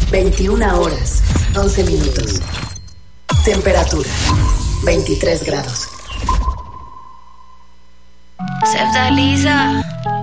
21 horas, 11 minutos. Temperatura, 23 grados. Septa Lisa.